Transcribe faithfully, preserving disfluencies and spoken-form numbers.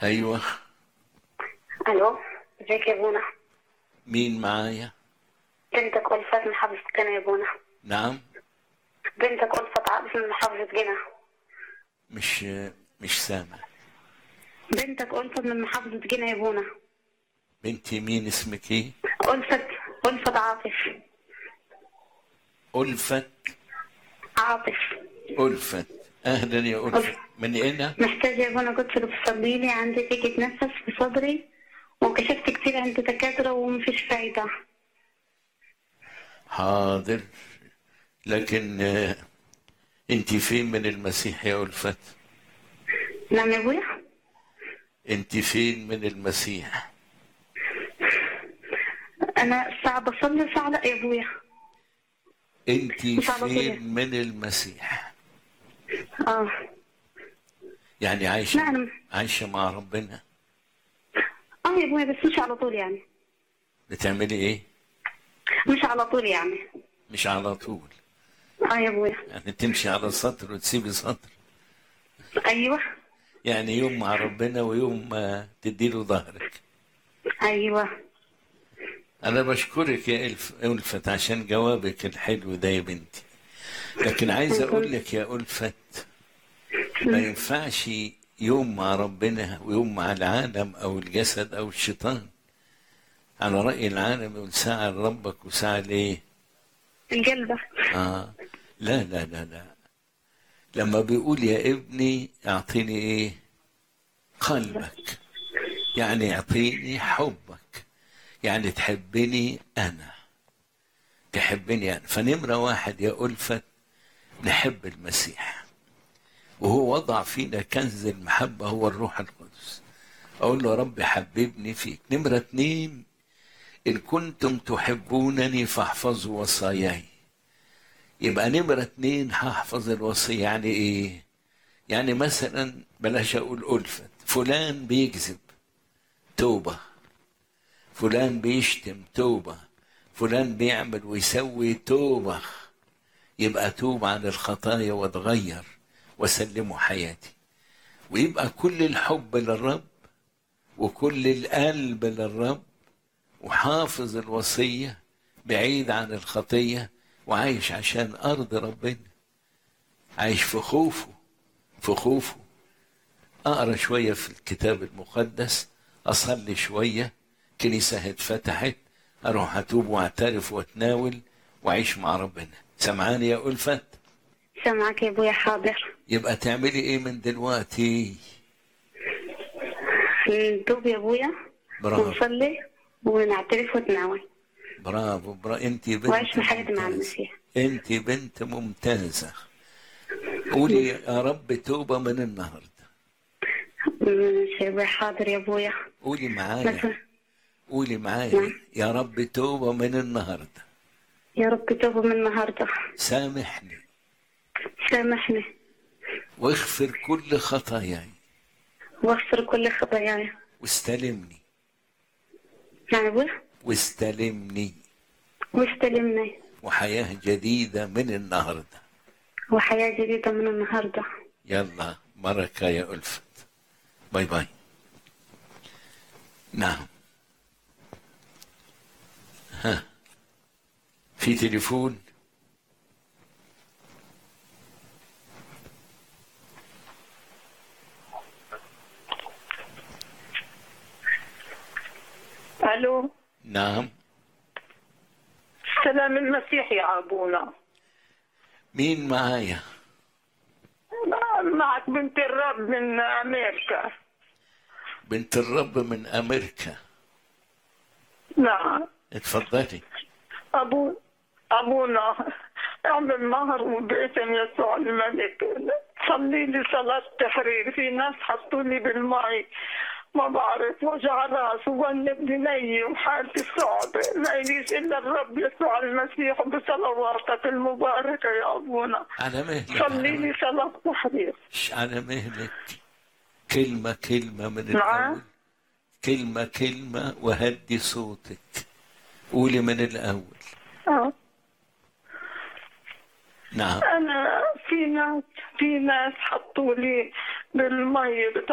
ايوه. الو، ازيك يا بونا؟ مين معايا؟ بنتك ألفت من محافظة جنة يا بونا. نعم. بنتك ألفت عاطف من محافظة جنة. مش مش سامع. بنتك ألفت من محافظة جنة يا بونا. بنتي مين؟ اسمك ايه؟ ألفت ألفت عاطف. ألفت. عاطف. ألفت. أهلا يا ألفت، من هنا؟ محتاجة يا بونا كنت تصلي لي، عندي تيجي تنفس في صدري وكشفت كتير عند دكاترة ومفيش فايدة. حاضر، لكن آه، انت فين من المسيح يا ألفت؟ نعم يا ابويا. انت فين من المسيح؟ انا ساعة بصلي وساعة لا يا ابويا. انت مش على طول يعني. فين من المسيح؟ اه. يعني عايشة نعم. عايشة مع ربنا؟ اه يا ابويا، بس مش على طول يعني. بتعملي ايه؟ مش على طول يعني. مش على طول؟ اه يا ابويا. يعني تمشي على سطر وتسيبي سطر؟ ايوه. يعني يوم مع ربنا ويوم ما تديله ظهرك. ايوه. أنا بشكرك يا ألف ألفت عشان جوابك الحلو ده يا بنتي، لكن عايز أقول لك يا ألفت، ما ينفعش يوم مع ربنا ويوم مع العالم أو الجسد أو الشيطان. على رأي العالم يقول ساعة لربك وساعة لإيه؟ الجلبة. آه. لا لا لا لا، لما بيقول يا ابني أعطيني إيه؟ قلبك، يعني اعطيني حبك، يعني تحبني أنا، تحبني أنا. فنمرة واحد يا ألفت، نحب المسيح، وهو وضع فينا كنز المحبة هو الروح القدس. أقول له يا رب حببني فيك. نمرة اتنين، إن كنتم تحبونني فاحفظوا وصاياي. يبقى نمرة اتنين هحفظ الوصية. يعني إيه؟ يعني مثلا بلاش أقول ألفت، فلان بيكذب، توبة. فلان بيشتم، توبة. فلان بيعمل ويسوي، توبة. يبقى توب عن الخطايا واتغير وسلموا حياتي، ويبقى كل الحب للرب وكل القلب للرب، وحافظ الوصية، بعيد عن الخطية، وعايش عشان أرض ربنا، عايش في خوفه، في خوفه. أقرأ شوية في الكتاب المقدس، أصلي شوية، كنيسة اتفتحت، أروح أتوب وأعترف وأتناول وأعيش مع ربنا. سمعاني يا ألفت؟ سامعك يا ابويا، حاضر. يبقى تعملي إيه من دلوقتي؟ نتوب يا ابويا برافو ونصلي ونعترف ونتناول برافو برافو، انت وعيش بنت من حياتي مع ممتازة، المسيح. انت بنت ممتازة. قولي يا رب توبة من النهاردة. ماشي يا ابويا، حاضر يا ابويا. قولي معايا، مثلا. قولي معايا، نعم. يا رب توبة من النهاردة. يا رب توبة من النهاردة. سامحني سامحني واغفر كل خطاياي واغفر كل خطاياي. واستلمني نعم يا ابويا. واستلمني واستلمني وحياة جديدة من النهاردة. وحياة جديدة من النهاردة. يلا بركة يا ألفت، باي باي. نعم. ها، في تليفون؟ الو. نعم. سلام المسيح يا ابونا. مين معايا؟ معك بنت الرب من امريكا. بنت الرب من أمريكا. نعم. اتفضلي. ابو ابونا، اعمل نهر باسم يسوع الملك. صلي لي صلاة تحرير. في ناس حطوا لي بالماء ما بعرف، وجع راس وجنب دني وحالتي صعبة، ما يليش الا الرب يسوع المسيح بصلواتك المباركة يا ابونا. على مهلك، صلي على لي مهلك، صلاة تحرير. على مهلك، كلمة كلمة من نعم. الأول، كلمة كلمة، وهدي صوتك، قولي من الأول. اه. نعم. أنا في ناس في ناس حطوا لي بالمي